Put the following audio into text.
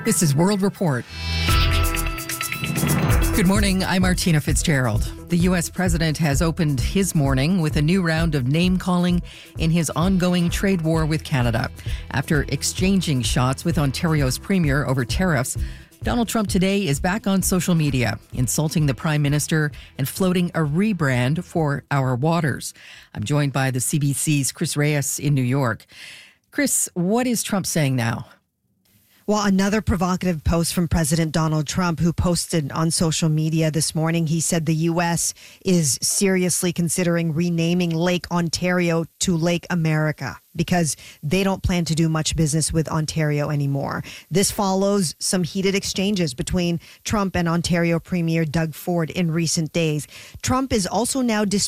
This is World Report. Good morning, I'm Martina Fitzgerald. The U.S. president has opened his morning with a new round of name-calling in his ongoing trade war with Canada. After exchanging shots with Ontario's premier over tariffs, Donald Trump today is back on social media, insulting the Prime Minister and floating a rebrand for our waters. I'm joined by the CBC's Chris Reyes in New York. Chris, what is Trump saying now? Well, another provocative post from President Donald Trump, who posted on social media this morning. He said the U.S. is seriously considering renaming Lake Ontario to Lake America because they don't plan to do much business with Ontario anymore. This follows some heated exchanges between Trump and Ontario Premier Doug Ford in recent days. Trump is also now disputing